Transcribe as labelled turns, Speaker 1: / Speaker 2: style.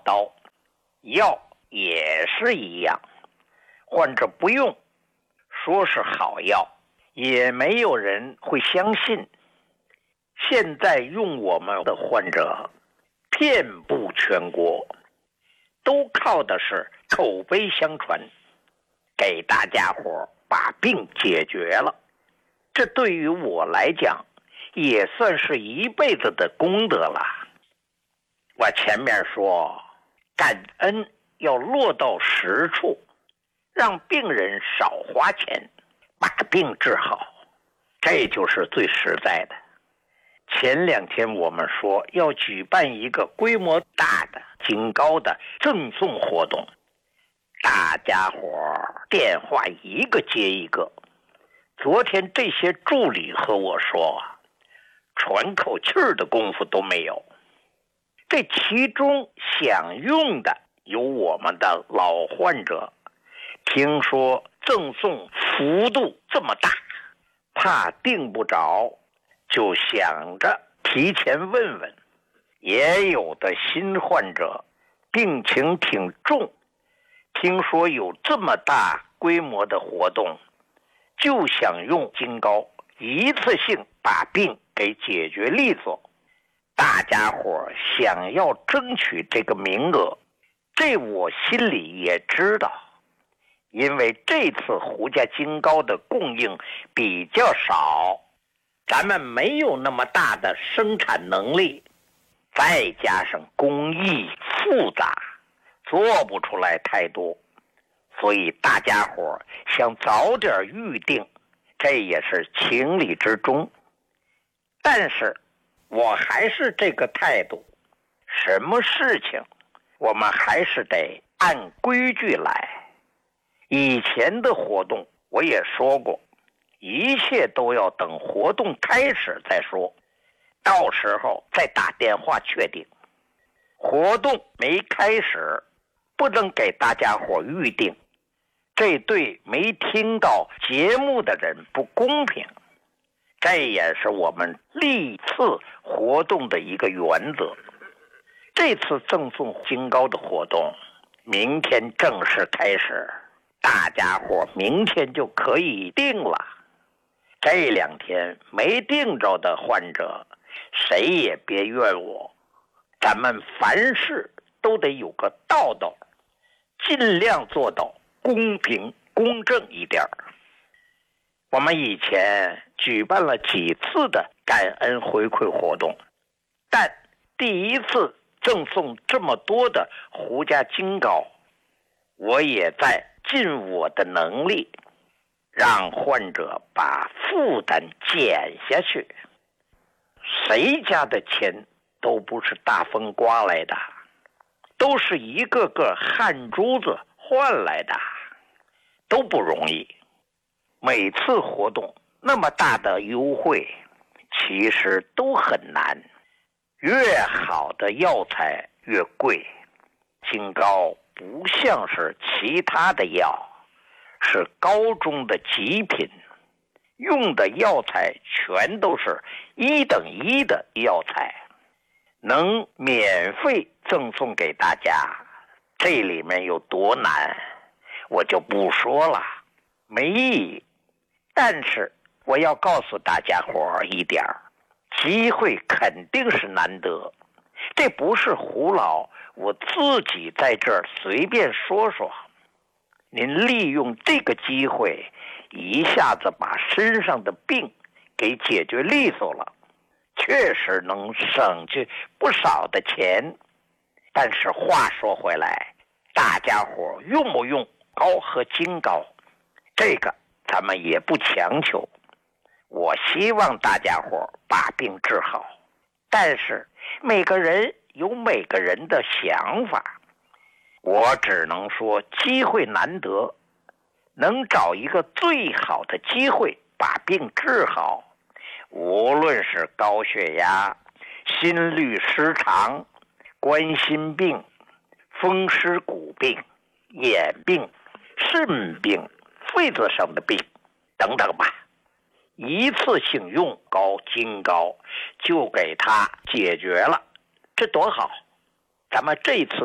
Speaker 1: 刀，药也是一样，患者不用，说是好药，也没有人会相信。现在用我们的患者遍布全国，都靠的是口碑相传，给大家伙把病解决了。这对于我来讲也算是一辈子的功德了。我前面说感恩要落到实处，让病人少花钱把病治好，这就是最实在的。前2天我们说要举办一个规模大的金高的赠送活动，大家伙电话一个接一个。昨天这些助理和我说，喘口气儿的功夫都没有。这其中享用的有我们的老患者，听说赠送幅度这么大，怕订不着，就想着提前问问。也有的新患者病情挺重，听说有这么大规模的活动，就想用金膏一次性把病给解决利索。大家伙想要争取这个名额，这我心里也知道，因为这次胡家金膏的供应比较少，咱们没有那么大的生产能力，再加上工艺复杂，做不出来太多，所以大家伙想早点预定，这也是情理之中。但是我还是这个态度，什么事情我们还是得按规矩来。以前的活动我也说过，一切都要等活动开始再说，到时候再打电话确定。活动没开始，不能给大家伙预定，这对没听到节目的人不公平。这也是我们历次活动的一个原则。这次赠送金膏的活动明天正式开始，大家伙明天就可以定了。这2天没定着的患者，谁也别怨我，咱们凡事都得有个道道，尽量做到公平公正一点。我们以前举办了几次的感恩回馈活动，但第一次赠送这么多的胡家金膏，我也在尽我的能力，让患者把负担减下去。谁家的钱都不是大风刮来的，都是一个个汗珠子换来的，都不容易。每次活动那么大的优惠，其实都很难。越好的药材越贵，金膏不像是其他的药，是高中的极品，用的药材全都是1等1的药材，能免费赠送给大家，这里面有多难我就不说了，没意义。但是我要告诉大家伙一点，机会肯定是难得，这不是胡老，我自己在这儿随便说说。您利用这个机会，一下子把身上的病给解决利索了，确实能省去不少的钱。但是话说回来，大家伙用不用膏和金膏，这个咱们也不强求。我希望大家伙把病治好，但是每个人有每个人的想法，我只能说机会难得，能找一个最好的机会把病治好，无论是高血压、心律失常、冠心病、风湿骨病、眼病、肾病、肺子上的病等等吧，一次性用金膏就给它解决了，这多好。咱们这次